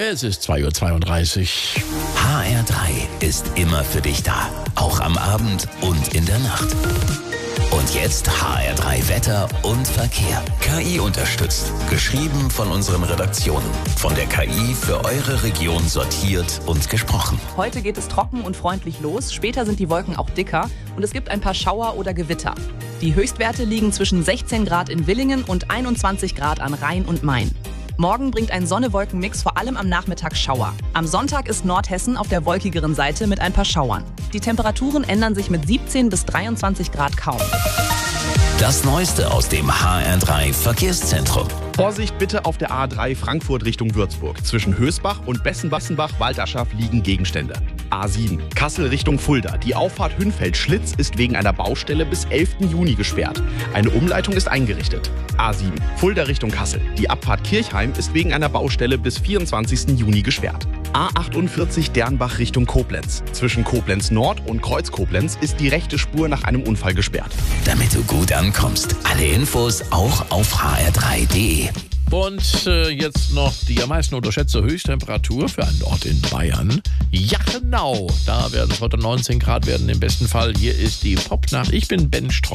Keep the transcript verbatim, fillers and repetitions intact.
Es ist zwei Uhr zweiunddreißig. H R drei ist immer für dich da. Auch am Abend und in der Nacht. Und jetzt H R drei Wetter und Verkehr. K I unterstützt. Geschrieben von unseren Redaktionen. Von der K I für eure Region sortiert und gesprochen. Heute geht es trocken und freundlich los. Später sind die Wolken auch dicker und es gibt ein paar Schauer oder Gewitter. Die Höchstwerte liegen zwischen sechzehn Grad in Villingen und einundzwanzig Grad an Rhein und Main. Morgen bringt ein Sonne-Wolken-Mix vor allem am Nachmittag Schauer. Am Sonntag ist Nordhessen auf der wolkigeren Seite mit ein paar Schauern. Die Temperaturen ändern sich mit siebzehn bis dreiundzwanzig Grad kaum. Das Neueste aus dem H R drei Verkehrszentrum. Vorsicht bitte auf der A drei Frankfurt Richtung Würzburg. Zwischen Hösbach und Bessenbach-Walderschaft liegen Gegenstände. A sieben Kassel Richtung Fulda. Die Auffahrt Hünfeld-Schlitz ist wegen einer Baustelle bis elften Juni gesperrt. Eine Umleitung ist eingerichtet. A sieben Fulda Richtung Kassel. Die Abfahrt Kirchheim ist wegen einer Baustelle bis vierundzwanzigsten Juni gesperrt. A achtundvierzig Dernbach Richtung Koblenz. Zwischen Koblenz Nord und Kreuz Koblenz ist die rechte Spur nach einem Unfall gesperrt. Damit du gut ankommst. Alle Infos auch auf h r drei punkt d e. Und äh, jetzt noch die am meisten unterschätzte Höchsttemperatur für einen Ort in Bayern. Jachenau. Da werden es heute neunzehn Grad werden im besten Fall. Hier ist die Popnacht. Ich bin Ben Streu.